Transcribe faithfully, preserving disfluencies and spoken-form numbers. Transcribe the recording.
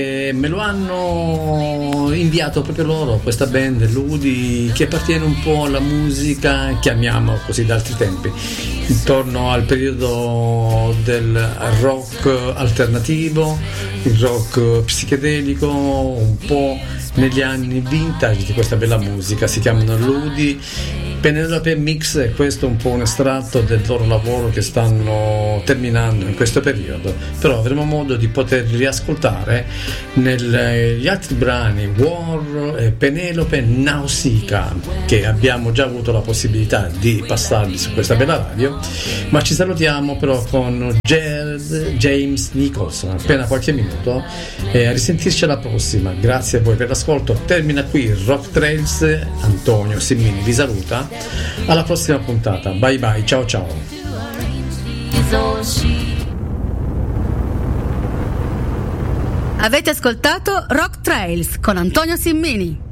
E me lo hanno inviato proprio loro, questa band Ludi, che appartiene un po' alla musica, chiamiamo così, d'altri tempi, intorno al periodo del rock alternativo, il rock psichedelico, un po' negli anni vintage di questa bella musica. Si chiamano Ludi. Penelope Mix, e questo è un po' un estratto del loro lavoro che stanno terminando in questo periodo, però avremo modo di poterli riascoltare negli altri brani War e Penelope Nausicaa, che abbiamo già avuto la possibilità di passarli su questa bella radio. Ma ci salutiamo però con Jared James Nicholson appena qualche minuto, e a risentirci alla prossima. Grazie a voi per l'ascolto. Termina qui Rock Trails. Antonio Simmini vi saluta. Alla prossima puntata, bye bye, ciao ciao. Avete ascoltato Rock Trails con Antonio Simmini.